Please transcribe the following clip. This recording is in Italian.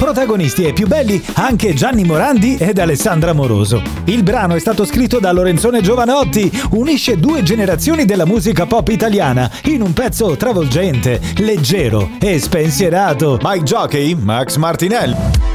protagonisti e più belli anche Gianni Morandi ed Alessandra Moroso. Il brano è stato scritto da Lorenzone Giovanotti, unisce due generazioni della musica pop italiana in un pezzo travolgente, leggero e spensierato. Mike Jockey, Max Martinelli.